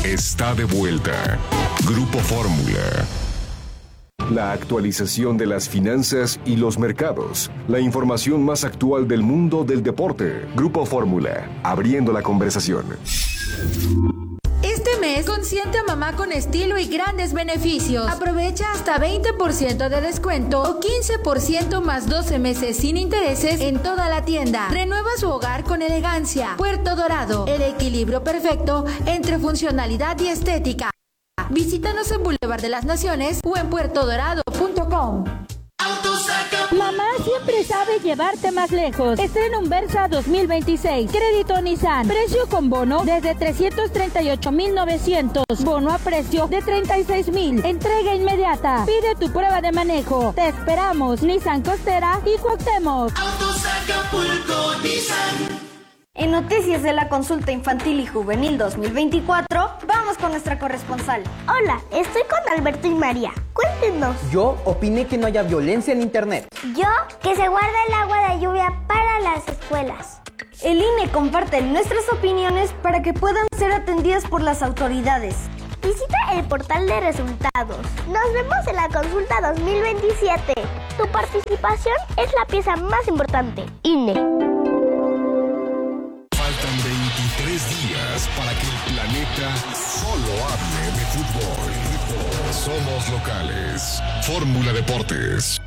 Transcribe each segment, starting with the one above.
está de vuelta. Grupo Fórmula. La actualización de las finanzas y los mercados. La información más actual del mundo del deporte. Grupo Fórmula, abriendo la conversación. Este mes, consiente a mamá con estilo y grandes beneficios. Aprovecha hasta 20% de descuento o 15% más 12 meses sin intereses en toda la tienda. Renueva su hogar con elegancia. Puerto Dorado, el equilibrio perfecto entre funcionalidad y estética. Visítanos en Boulevard de las Naciones o en puertodorado.com. Mamá siempre sabe llevarte más lejos. Estrena un Versa 2026. Crédito Nissan. Precio con bono desde 338,900. Bono a precio de 36,000. Entrega inmediata. Pide tu prueba de manejo. Te esperamos. Nissan Costera y Cuauhtémoc. Autos Acapulco, Nissan. En Noticias de la Consulta Infantil y Juvenil 2024, vamos con nuestra corresponsal. Hola, estoy con Alberto y María. Cuéntenos. Yo opiné que no haya violencia en internet. Yo, que se guarde el agua de lluvia para las escuelas. El INE comparte nuestras opiniones para que puedan ser atendidas por las autoridades. Visita el portal de resultados. Nos vemos en la consulta 2027. Tu participación es la pieza más importante. INE. Faltan 23 días para que el planeta solo hable de fútbol. Somos locales. Fórmula Deportes.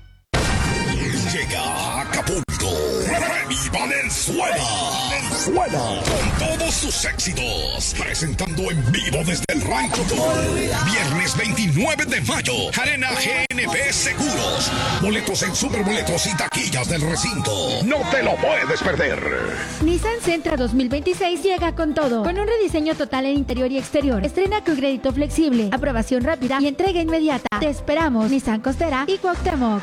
Llega a Acapulco, Remy Valenzuela. Con todos sus éxitos, presentando en vivo desde el Rancho Viernes 29 de mayo, Arena GNP Seguros. Boletos en Superboletos y taquillas del recinto. No te lo puedes perder. Nissan Sentra 2026 llega con todo, con un rediseño total en interior y exterior. Estrena con crédito flexible, aprobación rápida y entrega inmediata. Te esperamos. Nissan Costera y Cuauhtémoc.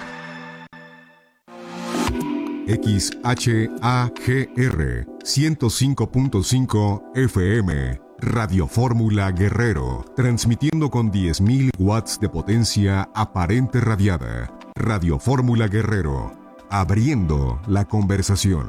XHAGR 105.5 FM Radio Fórmula Guerrero, transmitiendo con 10.000 watts de potencia aparente radiada. Radio Fórmula Guerrero, abriendo la conversación.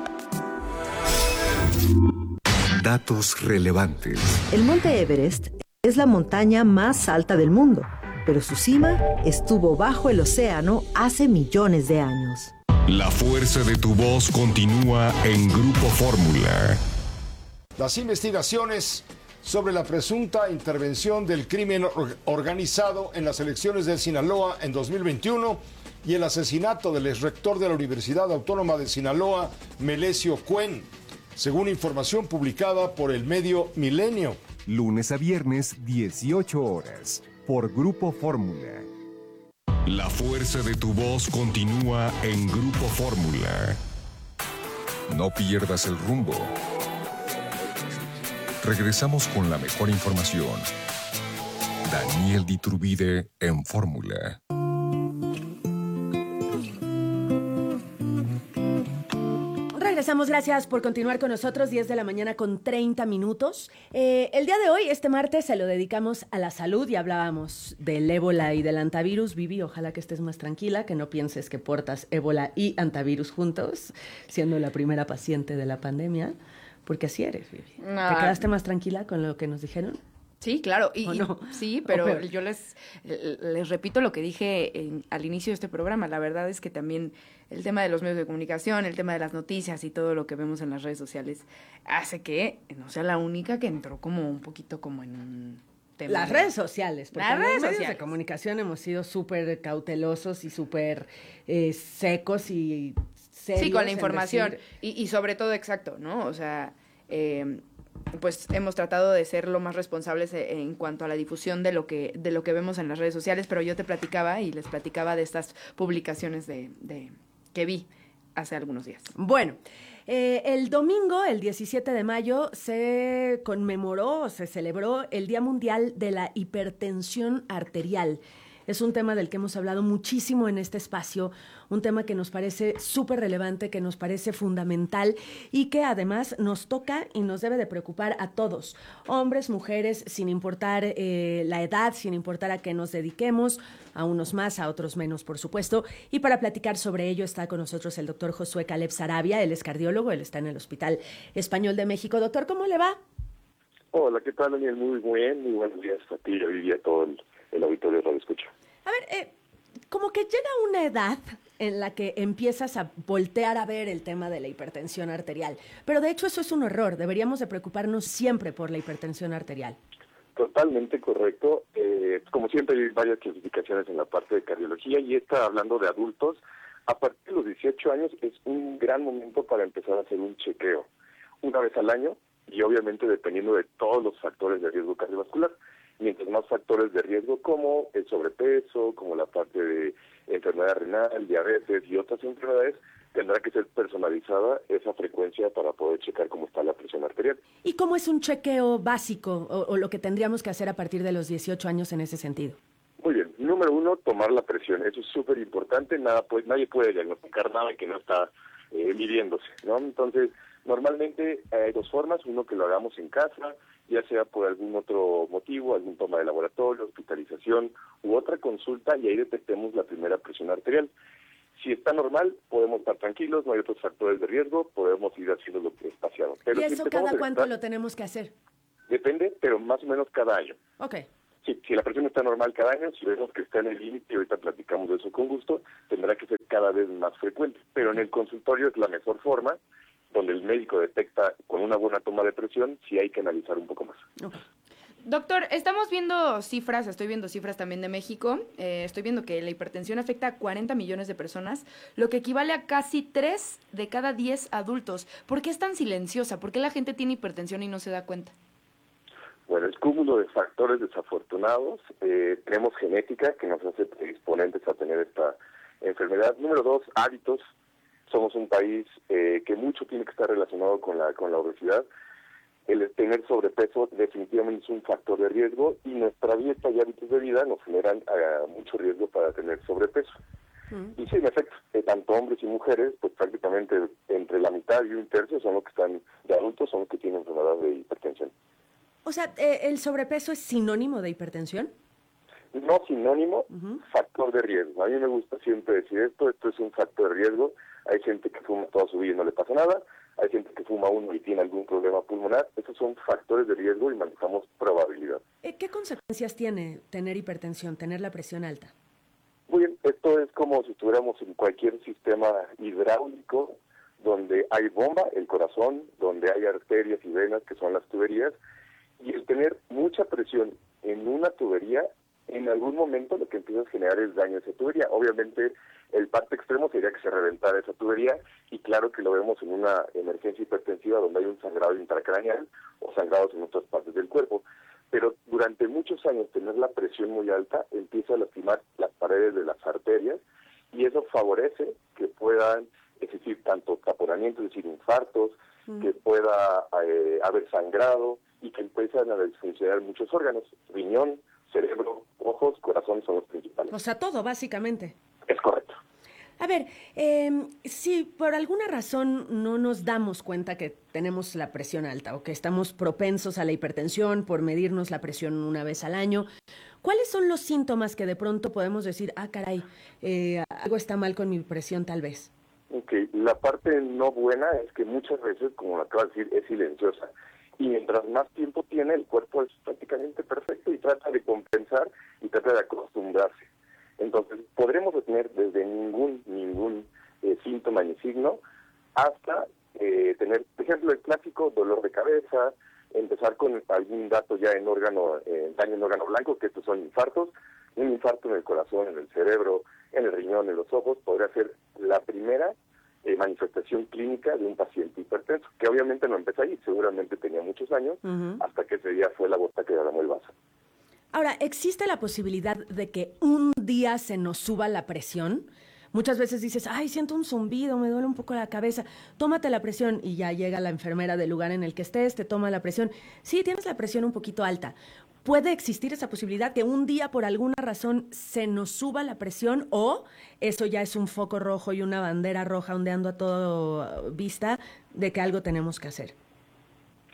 Datos relevantes. El Monte Everest es la montaña más alta del mundo, pero su cima estuvo bajo el océano hace millones de años. La fuerza de tu voz continúa en Grupo Fórmula. Las investigaciones sobre la presunta intervención del crimen organizado en las elecciones de Sinaloa en 2021 y el asesinato del exrector de la Universidad Autónoma de Sinaloa, Melesio Cuen, según información publicada por el medio Milenio. Lunes a viernes, 18 horas, por Grupo Fórmula. La fuerza de tu voz continúa en Grupo Fórmula. No pierdas el rumbo. Regresamos con la mejor información. Daniel Diturbide en Fórmula. Regresamos, gracias por continuar con nosotros, 10 de la mañana con 30 minutos. El día de hoy, este martes, se lo dedicamos a la salud y hablábamos del ébola y del antivirus. Vivi, ojalá que estés más tranquila, que no pienses que portas ébola y antivirus juntos, siendo la primera paciente de la pandemia, porque así eres, Vivi. No. ¿Te quedaste más tranquila con lo que nos dijeron? Sí, claro, no? Sí, pero yo les repito lo que dije al inicio de este programa. La verdad es que también el tema de los medios de comunicación, el tema de las noticias y todo lo que vemos en las redes sociales hace que no sea la única que entró como un poquito como en un tema. Las redes sociales, porque las redes los medios sociales de comunicación hemos sido súper cautelosos y súper secos y serios. Sí, con la información decir... y sobre todo exacto, ¿no? O sea... pues hemos tratado de ser lo más responsables en cuanto a la difusión de lo que vemos en las redes sociales, pero yo te platicaba y les platicaba de estas publicaciones de que vi hace algunos días. Bueno, el domingo, el 17 de mayo, se conmemoró, se celebró el Día Mundial de la Hipertensión Arterial. Es un tema del que hemos hablado muchísimo en este espacio, un tema que nos parece súper relevante, que nos parece fundamental y que además nos toca y nos debe de preocupar a todos, hombres, mujeres, sin importar la edad, sin importar a qué nos dediquemos, a unos más, a otros menos, por supuesto. Y para platicar sobre ello está con nosotros el doctor Josué Caleb Sarabia, él es cardiólogo, él está en el Hospital Español de México. Doctor, ¿cómo le va? Hola, ¿qué tal, Daniel? Muy bien, muy buenos días a ti y a todo el auditorio de Radio Escucha. A ver, como que llega una edad en la que empiezas a voltear a ver el tema de la hipertensión arterial, pero de hecho eso es un error, deberíamos de preocuparnos siempre por la hipertensión arterial. Totalmente correcto. Como siempre hay varias clasificaciones en la parte de cardiología y esta, hablando de adultos, a partir de los 18 años es un gran momento para empezar a hacer un chequeo una vez al año y obviamente dependiendo de todos los factores de riesgo cardiovascular. Mientras más factores de riesgo como el sobrepeso, como la parte de enfermedad renal, diabetes y otras enfermedades, tendrá que ser personalizada esa frecuencia para poder checar cómo está la presión arterial. ¿Y cómo es un chequeo básico o lo que tendríamos que hacer a partir de los 18 años en ese sentido? Muy bien. Número 1, tomar la presión. Eso es súper importante. Nadie puede diagnosticar nada que no está midiéndose, ¿no? Entonces, normalmente hay dos formas. Uno, que lo hagamos en casa, ya sea por algún otro motivo, algún toma de laboratorio, hospitalización u otra consulta, y ahí detectemos la primera presión arterial. Si está normal, podemos estar tranquilos, no hay otros factores de riesgo, podemos ir haciendo lo que es espaciado. Pero ¿y eso cada cuánto lo tenemos que hacer? Depende, pero más o menos cada año. Ok. Sí, si la presión está normal cada año, si vemos que está en el límite, y ahorita platicamos de eso con gusto, tendrá que ser cada vez más frecuente. Pero en el consultorio es la mejor forma, donde el médico detecta con una buena toma de presión si hay que analizar un poco más. Okay. Doctor, estamos viendo cifras, estoy viendo cifras también de México, estoy viendo que la hipertensión afecta a 40 millones de personas, lo que equivale a casi 3 de cada 10 adultos. ¿Por qué es tan silenciosa? ¿Por qué la gente tiene hipertensión y no se da cuenta? Bueno, el cúmulo de factores desafortunados. Tenemos genética que nos hace predisponentes a tener esta enfermedad. Número 2, hábitos. Somos un país que mucho tiene que estar relacionado con la obesidad. El tener sobrepeso definitivamente es un factor de riesgo y nuestra dieta y hábitos de vida nos generan mucho riesgo para tener sobrepeso. Y sí, en efecto, tanto hombres y mujeres, pues prácticamente entre la mitad y un tercio son los que están de adultos, son los que tienen enfermedad de hipertensión. O sea, ¿el sobrepeso es sinónimo de hipertensión? No sinónimo, factor de riesgo. A mí me gusta siempre decir esto es un factor de riesgo. Hay gente que fuma toda su vida y no le pasa nada, hay gente que fuma uno y tiene algún problema pulmonar. Esos son factores de riesgo y manejamos probabilidad. ¿Qué consecuencias tiene tener hipertensión, tener la presión alta? Muy bien, esto es como si estuviéramos en cualquier sistema hidráulico donde hay bomba, el corazón, donde hay arterias y venas, que son las tuberías, y el tener mucha presión en una tubería, en algún momento lo que empieza a generar es daño a esa tubería. Obviamente, el parte extremo sería que se reventara esa tubería, y claro que lo vemos en una emergencia hipertensiva donde hay un sangrado intracraneal o sangrados en otras partes del cuerpo. Pero durante muchos años tener la presión muy alta empieza a lastimar las paredes de las arterias, y eso favorece que puedan existir tanto taponamientos, es decir, infartos, que pueda haber sangrado y que empiezan a disfuncionar muchos órganos, riñón, cerebro, ojos, corazón son los principales. O sea, todo, básicamente. Es correcto. A ver, si por alguna razón no nos damos cuenta que tenemos la presión alta o que estamos propensos a la hipertensión por medirnos la presión una vez al año, ¿cuáles son los síntomas que de pronto podemos decir, caray, algo está mal con mi presión tal vez? Ok, la parte no buena es que muchas veces, como lo acabo de decir, es silenciosa. Y mientras más tiempo tiene, el cuerpo es prácticamente perfecto y trata de compensar y trata de acostumbrarse. Entonces, podremos tener desde ningún síntoma ni signo hasta tener, por ejemplo, el clásico dolor de cabeza, empezar con algún dato ya en daño en órgano blanco, que estos son infartos, un infarto en el corazón, en el cerebro, en el riñón, en los ojos, podría ser la primera manifestación clínica de un paciente hipertenso, que obviamente no empezó ahí, seguramente tenía muchos años, hasta que ese día fue la gota que derramó el vaso. Ahora, ¿existe la posibilidad de que un día se nos suba la presión? Muchas veces dices, siento un zumbido, me duele un poco la cabeza, tómate la presión, y ya llega la enfermera del lugar en el que estés, te toma la presión. Sí, tienes la presión un poquito alta. ¿Puede existir esa posibilidad que un día por alguna razón se nos suba la presión, o eso ya es un foco rojo y una bandera roja ondeando a toda vista de que algo tenemos que hacer?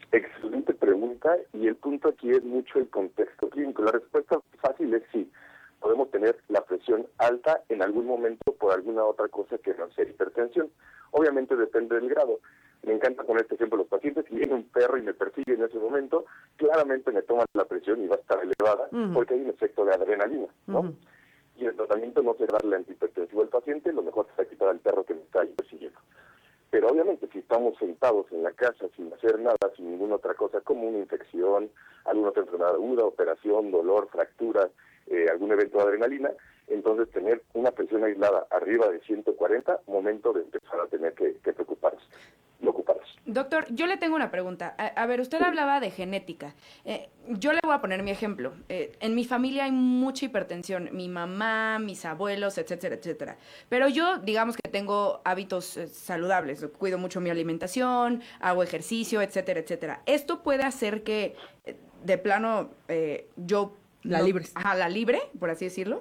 Excelente pregunta, y el punto aquí es mucho el contexto clínico. La respuesta fácil es sí. podemos tener la presión alta en algún momento por alguna otra cosa que no sea hipertensión. Obviamente depende del grado. Me encanta poner este ejemplo a los pacientes. Si viene un perro y me persigue en ese momento, claramente me toman la presión y va a estar elevada porque hay un efecto de adrenalina, ¿no? Y el tratamiento no será darle antihipertensivo al paciente, lo mejor será quitar al perro que me está ahí persiguiendo. Pero obviamente si estamos sentados en la casa sin hacer nada, sin ninguna otra cosa, como una infección, alguna otra enfermedad aguda, operación, dolor, fractura, algún evento de adrenalina, entonces tener una presión aislada arriba de 140, momento de empezar a tener que preocuparse y ocuparse. Doctor, yo le tengo una pregunta. A ver, usted hablaba de genética. Yo le voy a poner mi ejemplo. En mi familia hay mucha hipertensión. Mi mamá, mis abuelos, etcétera, etcétera. Pero yo, digamos que tengo hábitos saludables. Cuido mucho mi alimentación, hago ejercicio, etcétera, etcétera. ¿Esto puede hacer que, de plano, yo... La libres. Ajá, la libre, por así decirlo?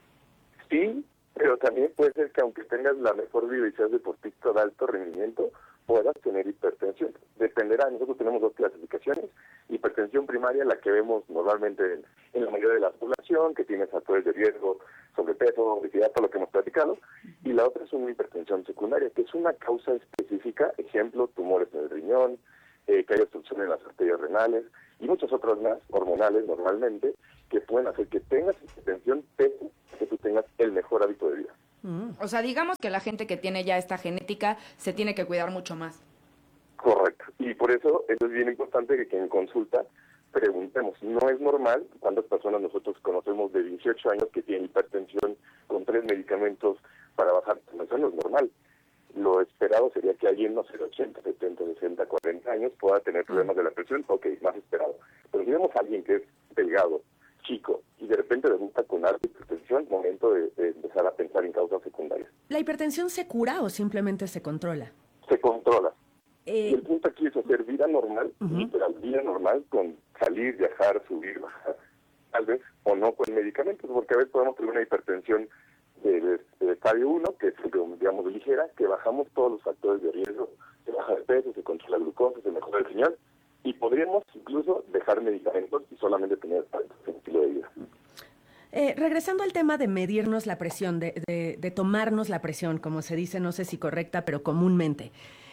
Sí, pero también puede ser que aunque tengas la mejor vida y seas deportista de alto rendimiento, puedas tener hipertensión. Dependerá, nosotros tenemos dos clasificaciones. Hipertensión primaria, la que vemos normalmente en la mayoría de la población, que tiene factores de riesgo, sobrepeso, obesidad, todo lo que hemos platicado. Y la otra es una hipertensión secundaria, que es una causa específica, ejemplo, tumores en el riñón, que hay obstrucción en las arterias renales, y muchas otras más, hormonales normalmente, que pueden hacer que tengas hipertensión, pese a que tú tengas el mejor hábito de vida. O sea, digamos que la gente que tiene ya esta genética se tiene que cuidar mucho más. Correcto. Y por eso es bien importante que en consulta preguntemos. No es normal cuántas personas nosotros conocemos de 18 años que tienen hipertensión con 3 medicamentos para bajar. Eso no es normal. Lo esperado sería que alguien, no sé, de 80, 70, 60, 40 años pueda tener problemas de la presión. Ok, más esperado. Pero si vemos a alguien que es delgado, chico, y de repente debuta con alta hipertensión, momento de empezar a pensar en causas secundarias. ¿La hipertensión se cura o simplemente se controla? Se controla. Y el punto aquí es hacer vida normal, literal, vida normal con salir, viajar, subir, bajar, tal vez, o no con medicamentos, porque a veces podemos tener una hipertensión de estadio 1, que es, digamos, ligera, que bajamos todos los factores de riesgo, se baja de peso, se controla la glucosa, se mejora el riñón, y podríamos incluso dejar medicamentos y solamente tener un estilo de vida. Regresando al tema de medirnos la presión, de tomarnos la presión, como se dice, no sé si correcta, pero comúnmente.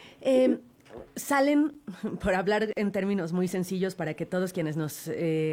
Salen, por hablar en términos muy sencillos para que todos quienes nos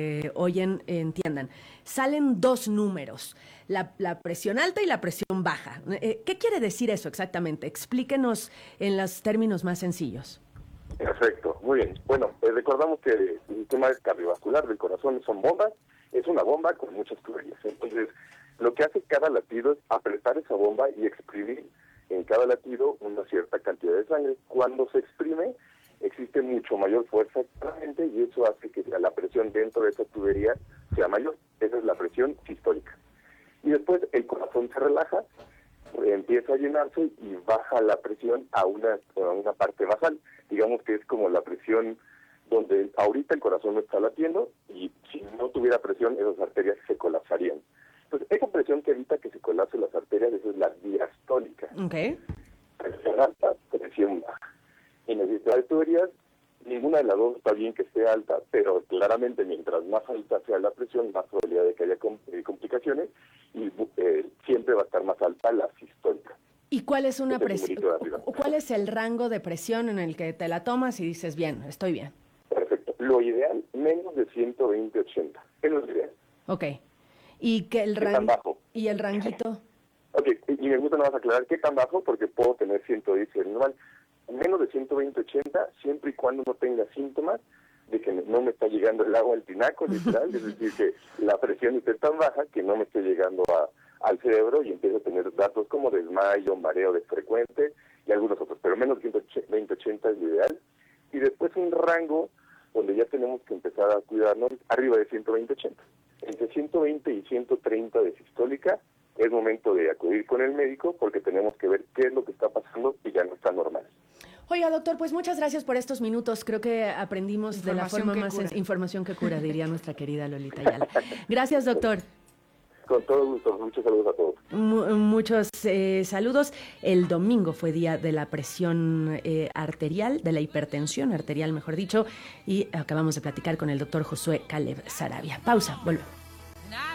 oyen entiendan, salen dos números, la presión alta y la presión baja. ¿Qué quiere decir eso exactamente? Explíquenos en los términos más sencillos. Perfecto, muy bien. Bueno, recordamos que el sistema cardiovascular del corazón son bombas, es una bomba con muchas tuberías. Entonces, lo que hace cada latido es apretar esa bomba y exprimir en cada latido una cierta cantidad de sangre. Cuando se exprime, existe mucho mayor fuerza claramente y eso hace que la presión dentro de esa tubería sea mayor. Esa es la presión sistólica. Y después el corazón se relaja, empieza a llenarse y baja la presión a una parte basal. Digamos que es como la presión donde ahorita el corazón no está latiendo y si no tuviera presión esas arterias se colapsarían. Entonces, esa presión que evita que se colapsen las arterias, esa es la diastólica. Okay. Presión alta, presión baja. En el sistema de tuberías, ninguna de las dos está bien que esté alta, pero claramente mientras más alta sea la presión, más probabilidad de que haya complicaciones y siempre va a estar más alta la sistólica. ¿Y cuál es una presión? ¿Cuál es el rango de presión en el que te la tomas y dices, bien, estoy bien? Perfecto. Lo ideal, menos de 120/80. Es lo ideal. Ok. ¿Y que el rango? Bajo. ¿Y el ranguito? Ok, y me gusta nada más aclarar qué tan bajo, porque puedo tener 110 normal. Menos de 120/80, siempre y cuando no tenga síntomas de que no me está llegando el agua al tinaco, literal, es decir, que la presión esté tan baja que no me esté llegando al cerebro y empiezo a tener datos como desmayo, mareo frecuente y algunos otros, pero menos de 120/80 es lo ideal. Y después un rango donde ya tenemos que empezar a cuidarnos arriba de 120/80. Entre 120 y 130 de sistólica es momento de acudir con el médico porque tenemos que ver qué es lo que está pasando y ya no está normal. Oiga, doctor, pues muchas gracias por estos minutos. Creo que aprendimos de la forma más información que cura, diría nuestra querida Lolita Ayala. Gracias, doctor. Con todo gusto, muchos saludos a todos. Muchos saludos. El domingo fue día de la presión arterial, de la hipertensión arterial, mejor dicho, y acabamos de platicar con el doctor Josué Caleb Saravia. Pausa, volvemos.